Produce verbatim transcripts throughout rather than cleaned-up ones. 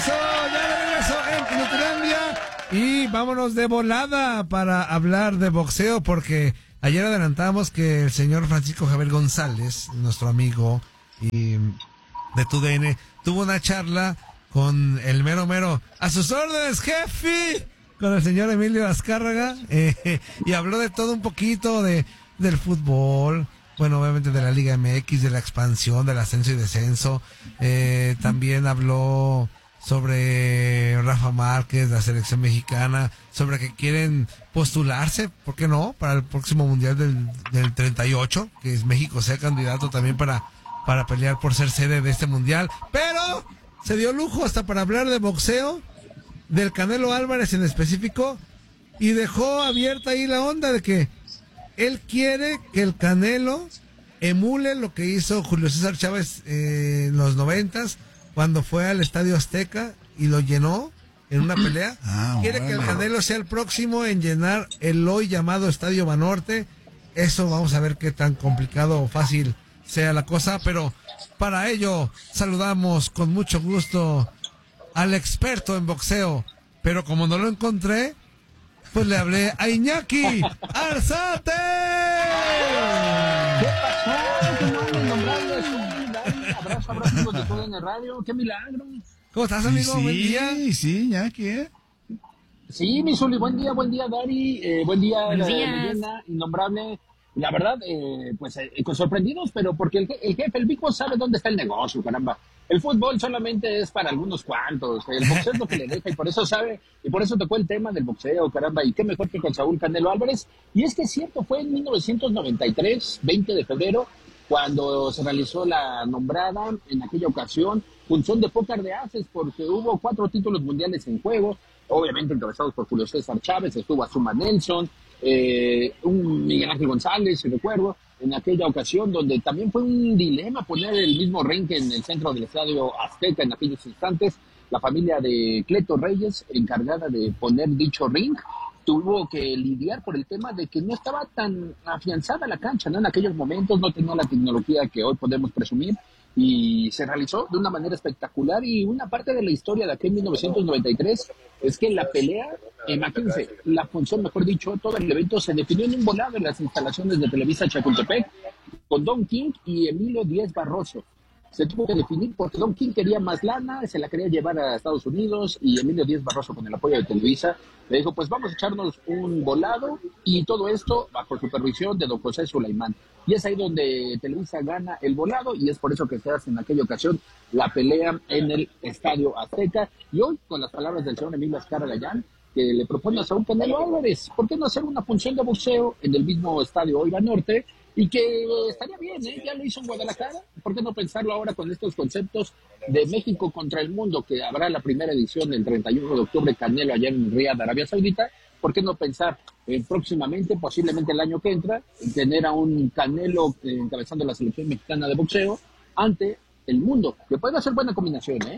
regreso, ya de regreso en Inutilandia. Y vámonos de volada para hablar de boxeo, porque ayer adelantamos que el señor Francisco Javier González, nuestro amigo y de T U D N, tuvo una charla con el mero mero, a sus órdenes, jefe, con el señor Emilio Azcárraga, eh, y habló de todo un poquito, de del fútbol, bueno, obviamente de la Liga M X, de la expansión, del ascenso y descenso. Eh, también habló sobre Rafa Márquez, la selección mexicana, sobre que quieren postularse, ¿por qué no?, para el próximo Mundial del, del treinta y ocho, que es México sea candidato también para, para pelear por ser sede de este Mundial. Pero se dio lujo hasta para hablar de boxeo, del Canelo Álvarez en específico, y dejó abierta ahí la onda de que él quiere que el Canelo emule lo que hizo Julio César Chávez eh, en los noventas, cuando fue al Estadio Azteca y lo llenó en una pelea. Ah, quiere bueno. que el Canelo sea el próximo en llenar el hoy llamado Estadio Banorte. Eso vamos a ver qué tan complicado o fácil sea la cosa, pero para ello saludamos con mucho gusto al experto en boxeo, pero como no lo encontré, pues le hablé a Iñaki Arzate. ¿Qué pasó? ¿Cómo andan, nombrables? Un abrazo, abrazo amigos de T U D N Radio. ¡Qué milagro! ¿Cómo estás, amigo? Sí, buen día. Sí, sí, Iñaki, ¿eh? Sí, mi Zuli, buen día, buen día, Dari. Eh, buen día, Buenos la días. leyenda, innombrable. La verdad, eh, pues eh, con sorprendidos, pero porque el, el jefe, el Vico, sabe dónde está el negocio, caramba. El fútbol solamente es para algunos cuantos, el boxeo es lo que le deja, y por eso sabe, y por eso tocó el tema del boxeo, caramba, y qué mejor que con Saúl Canelo Álvarez. Y es que es cierto, fue en mil novecientos noventa y tres, veinte de febrero, cuando se realizó la nombrada, en aquella ocasión, función de póker de ases, porque hubo cuatro títulos mundiales en juego, obviamente encabezados por Julio César Chávez, estuvo Azuma Nelson, eh, un Miguel Ángel González, si recuerdo, en aquella ocasión, donde también fue un dilema poner el mismo ring en el centro del Estadio Azteca en aquellos instantes. La familia de Cleto Reyes, encargada de poner dicho ring, tuvo que lidiar por el tema de que no estaba tan afianzada la cancha, ¿no? En aquellos momentos no tenía la tecnología que hoy podemos presumir, y se realizó de una manera espectacular. Y una parte de la historia de aquel mil novecientos noventa y tres es que la pelea, imagínense, la función, mejor dicho, todo el evento se definió en un volado en las instalaciones de Televisa Chapultepec, con Don King y Emilio Díez Barroso. Se tuvo que definir porque Don King quería más lana, se la quería llevar a Estados Unidos, y Emilio Díez Barroso, con el apoyo de Televisa, le dijo, pues vamos a echarnos un volado, y todo esto bajo supervisión de don José Sulaimán. Y es ahí donde Televisa gana el volado, y es por eso que se hace en aquella ocasión la pelea en el Estadio Azteca. Y hoy, con las palabras del señor Emilio Azcárraga, que le propone a Saúl Canelo Álvarez, ¿por qué no hacer una función de boxeo en el mismo Estadio Hoy Banorte? Y que estaría bien, ¿eh? Ya lo hizo en Guadalajara. ¿Por qué no pensarlo ahora con estos conceptos de México contra el mundo, que habrá la primera edición el treinta y uno de octubre, Canelo allá en Riad, Arabia Saudita? ¿Por qué no pensar eh, próximamente, posiblemente el año que entra, tener a un Canelo eh, encabezando la selección mexicana de boxeo ante el mundo? Que puede ser buena combinación, ¿eh?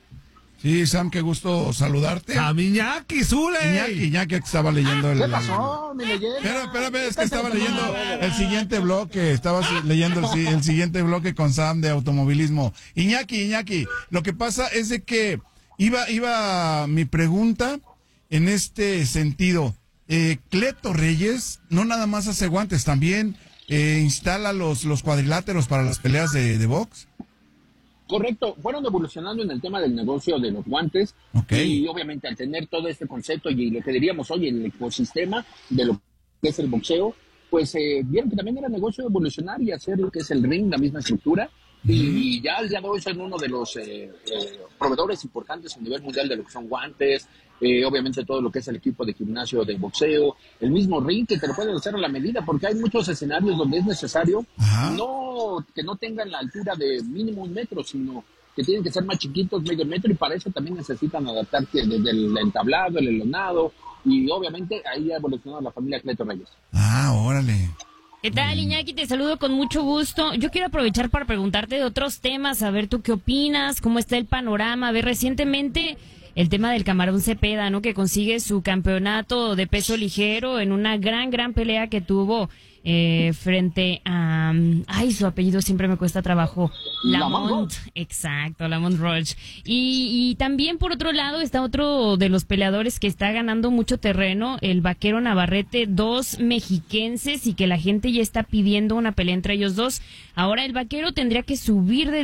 Sí, Sam, qué gusto saludarte. A mi Iñaki, Zule. Iñaki, Iñaki, que estaba leyendo el... ¿Qué pasó, mi leyenda? Pero, espérame, es que estaba leyendo el siguiente bloque, estaba leyendo el, si- el siguiente bloque con Sam de automovilismo. Iñaki, Iñaki, lo que pasa es de que iba, iba mi pregunta en este sentido. Eh, Cleto Reyes no nada más hace guantes, también eh, instala los, los cuadriláteros para las peleas de, de box. Correcto, fueron evolucionando en el tema del negocio de los guantes, Okay. y obviamente al tener todo este concepto y lo que diríamos hoy, el ecosistema de lo que es el boxeo, pues eh, vieron que también era negocio evolucionar y hacer lo que es el ring, la misma estructura, uh-huh. y ya al día de hoy son uno de los eh, eh, proveedores importantes a nivel mundial de lo que son guantes, eh, obviamente todo lo que es el equipo de gimnasio de boxeo, el mismo ring que te lo pueden hacer a la medida, porque hay muchos escenarios donde es necesario uh-huh. no que no tengan la altura de mínimo un metro, sino que tienen que ser más chiquitos, medio metro, y para eso también necesitan adaptarse desde el entablado, el elonado, y obviamente ahí ha evolucionado la familia Cleto Reyes. Ah, órale. ¿Qué tal, Iñaki? Te saludo con mucho gusto. Yo quiero aprovechar para preguntarte de otros temas, a ver tú qué opinas, cómo está el panorama. A ver, recientemente el tema del Camarón Cepeda, ¿no? Que consigue su campeonato de peso ligero en una gran, gran pelea que tuvo eh, frente a... um, ay, su apellido siempre me cuesta trabajo. Lamont Lamont, exacto, Lamont Roach. Y, y también por otro lado está otro de los peleadores que está ganando mucho terreno, el Vaquero Navarrete, dos mexiquenses, y que la gente ya está pidiendo una pelea entre ellos dos. Ahora el Vaquero tendría que subir de